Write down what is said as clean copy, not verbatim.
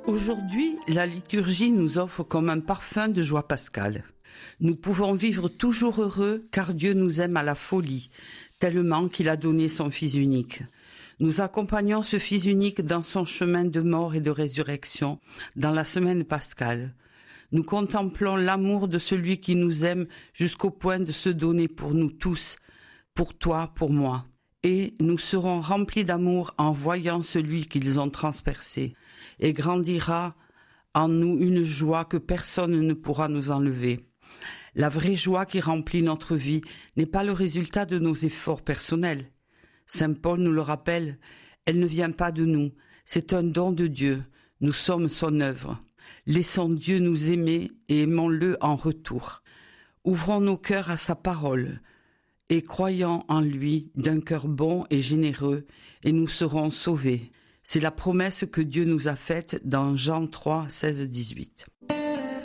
Aujourd'hui, la liturgie nous offre comme un parfum de joie pascale. Nous pouvons vivre toujours heureux car Dieu nous aime à la folie, tellement qu'il a donné son Fils unique. Nous accompagnons ce Fils unique dans son chemin de mort et de résurrection, dans la semaine pascale. Nous contemplons l'amour de celui qui nous aime jusqu'au point de se donner pour nous tous, pour toi, pour moi. Et nous serons remplis d'amour en voyant celui qu'ils ont transpercé, et grandira en nous une joie que personne ne pourra nous enlever. La vraie joie qui remplit notre vie n'est pas le résultat de nos efforts personnels. Saint Paul nous le rappelle, elle ne vient pas de nous, c'est un don de Dieu, nous sommes son œuvre. Laissons Dieu nous aimer et aimons-le en retour. Ouvrons nos cœurs à sa parole et croyons en lui d'un cœur bon et généreux et nous serons sauvés. C'est la promesse que Dieu nous a faite dans Jean 3, 16, 18.